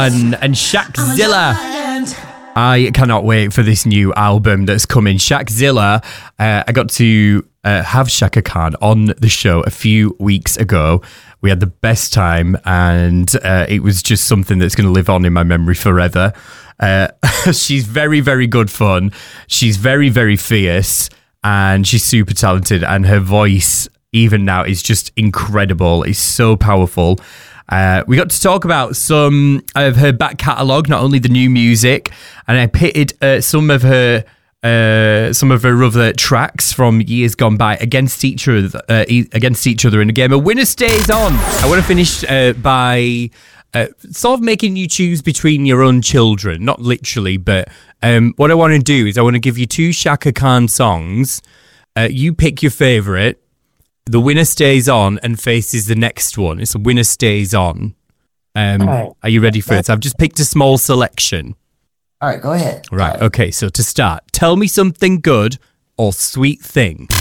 and Shaqzilla. I cannot wait for this new album that's coming. Shaqzilla, I got to have Shaka Khan on the show a few weeks ago. We had the best time, and it was just something that's going to live on in my memory forever. She's very, very good fun. She's very, very fierce, and she's super talented, and her voice, even now, is just incredible. It's so powerful. We got to talk about some of her back catalogue, not only the new music, and I pitted some of her other tracks from years gone by against each other in a game. A winner stays on. I want to finish by sort of making you choose between your own children, not literally, but what I want to do is I want to give you 2 Shaka Khan songs. You pick your favourite. The winner stays on and faces the next one. It's a winner stays on. Right. Are you ready for it? So I've just picked a small selection. All right, go ahead. Right, okay, so to start, tell me something good or sweet thing.